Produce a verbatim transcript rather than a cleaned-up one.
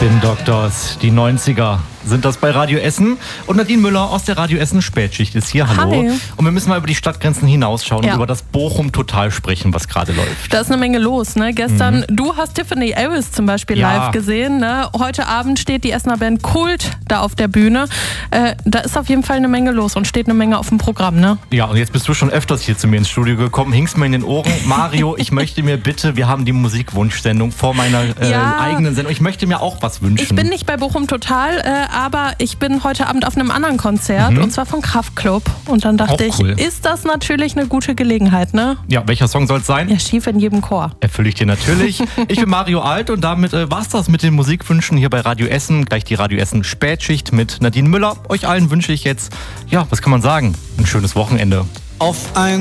Spin Doctors, die neunziger sind das bei Radio Essen. Und Nadine Müller aus der Radio Essen Spätschicht ist hier. Hallo. Hi. Und wir müssen mal über die Stadtgrenzen hinausschauen Ja. und über das Bochum Total sprechen, was gerade läuft. Da ist eine Menge los. Ne? Gestern, mhm. du hast Tiffany Ellis zum Beispiel Ja. live gesehen. Ne? Heute Abend steht die Essener Band Kult da auf der Bühne. Äh, da ist auf jeden Fall eine Menge los und steht eine Menge auf dem Programm. Ne? Ja, und jetzt bist du schon öfters hier zu mir ins Studio gekommen, hingst mir in den Ohren. Mario, ich möchte mir bitte, wir haben die Musikwunschsendung vor meiner äh, Ja. eigenen Sendung. Ich möchte mir auch was wünschen. Ich bin nicht bei Bochum Total, äh, aber ich bin heute Abend auf einem anderen Konzert Mhm. und zwar von Kraftklub. Und dann dachte Auch ich, cool. ist das natürlich eine gute Gelegenheit, ne? Ja, welcher Song soll es sein? Ja, schief in jedem Chor. Erfülle ich dir natürlich. Ich bin Mario Alt und damit äh, war's das mit den Musikwünschen hier bei Radio Essen. Gleich die Radio Essen Spätschicht mit Nadine Müller. Euch allen wünsche ich jetzt, ja, was kann man sagen, ein schönes Wochenende. Auf ein